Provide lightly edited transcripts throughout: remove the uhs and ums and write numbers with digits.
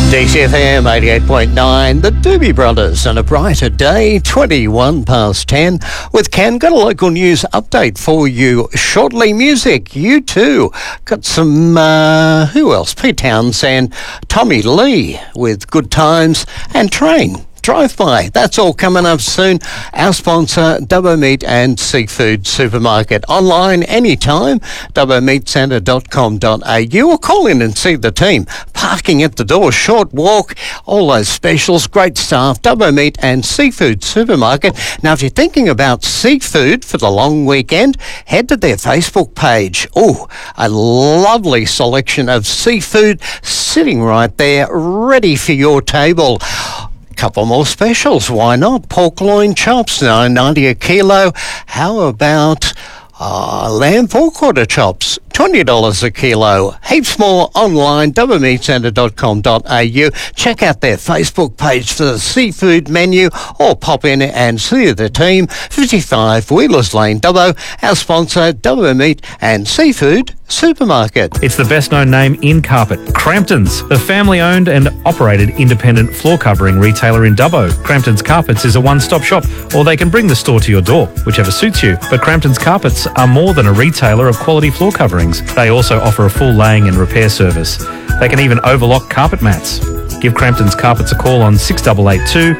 DCFM 88.9, the Doobie Brothers, and a brighter day, 21 past 10. With Ken, got a local news update for you shortly. Music, you too. Got some, who else? Pete Townsend, Tommy Lee with Good Times, and Train. Drive-by. That's all coming up soon. Our sponsor, Dubbo Meat and Seafood Supermarket. Online anytime, dubbomeatcentre.com.au, or call in and see the team. Parking at the door, short walk, all those specials, great staff. Dubbo Meat and Seafood Supermarket. Now, if you're thinking about seafood for the long weekend, head to their Facebook page. Oh, a lovely selection of seafood sitting right there, ready for your table. Couple more specials, why not? Pork loin chops, $9.90 a kilo. How about lamb four-quarter chops, $20 a kilo. Heaps more online, dubbomeatcentre.com.au. Check out their Facebook page for the seafood menu, or pop in and see the team. 55 Wheelers Lane, Dubbo. Our sponsor, Dubbo Meat and Seafood Supermarket. It's the best-known name in carpet, Crampton's, the family-owned and operated independent floor covering retailer in Dubbo. Crampton's Carpets is a one-stop shop, or they can bring the store to your door, whichever suits you. But Crampton's Carpets are more than a retailer of quality floor coverings. They also offer a full laying and repair service. They can even overlock carpet mats. Give Crampton's Carpets a call on 6882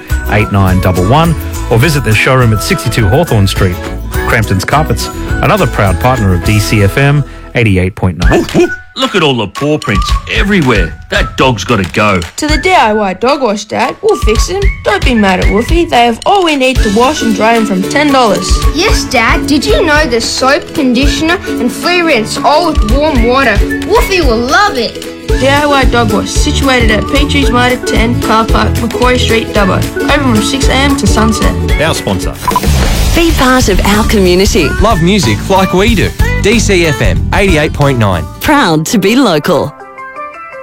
8911 or visit their showroom at 62 Hawthorne Street. Crampton's Carpets, another proud partner of DCFM 88.9. Look at all the paw prints everywhere. That dog's got to go. To the DIY dog wash, Dad. We'll fix him. Don't be mad at Woofy. They have all we need to wash and dry him from $10. Yes, Dad. Did you know there's soap, conditioner and free rinse, all with warm water? Woofy will love it. DIY Dog Wash, situated at Petries Mitre 10, Car Park, Macquarie Street, Dubbo. Open from 6 a.m. to sunset. Our sponsor. Be part of our community. Love music like we do. DCFM 88.9. Proud to be local.